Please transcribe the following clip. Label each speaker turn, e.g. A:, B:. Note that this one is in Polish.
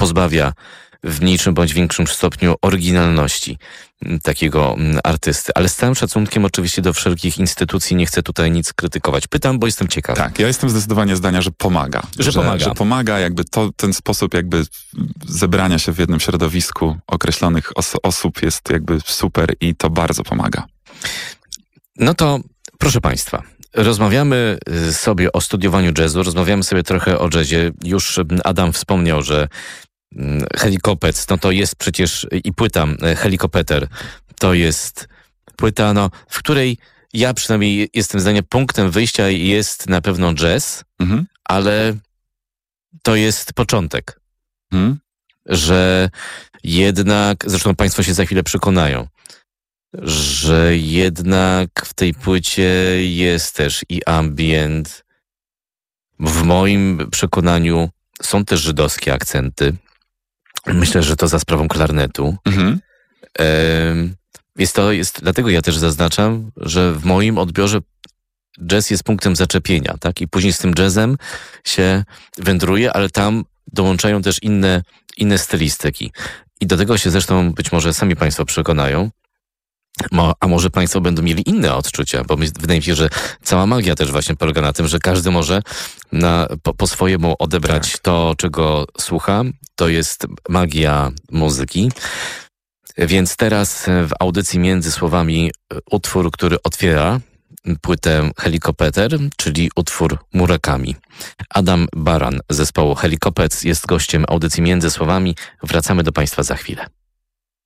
A: pozbawia w mniejszym bądź większym stopniu oryginalności takiego artysty. Ale z całym szacunkiem oczywiście do wszelkich instytucji nie chcę tutaj nic krytykować. Pytam, bo jestem ciekaw.
B: Tak, ja jestem zdecydowanie zdania, że pomaga.
A: Że
B: pomaga jakby ten sposób jakby zebrania się w jednym środowisku określonych osób jest jakby super i to bardzo pomaga.
A: No to proszę Państwa, rozmawiamy sobie o studiowaniu jazzu, rozmawiamy sobie trochę o jazzie. Już Adam wspomniał, że Helikopec, no to jest przecież i płyta Helikopeter, to jest płyta, no, w której ja przynajmniej jestem zdania, punktem wyjścia jest na pewno jazz, ale to jest początek. Że jednak, zresztą Państwo się za chwilę przekonają, że jednak w tej płycie jest też i ambient. W moim przekonaniu są też żydowskie akcenty. Myślę, że to za sprawą klarnetu. Dlatego ja też zaznaczam, że w moim odbiorze jazz jest punktem zaczepienia, tak? I później z tym jazzem się wędruje, ale tam dołączają też inne stylistyki. I do tego się zresztą być może sami Państwo przekonają, a może Państwo będą mieli inne odczucia, bo wydaje mi się, że cała magia też właśnie polega na tym, że każdy może po swojemu odebrać to, czego słucha. To jest magia muzyki. Więc teraz w audycji Między Słowami utwór, który otwiera płytę Helikopeter, czyli utwór Murakami. Adam Baran z zespołu Helikopec jest gościem audycji Między Słowami. Wracamy do Państwa za chwilę.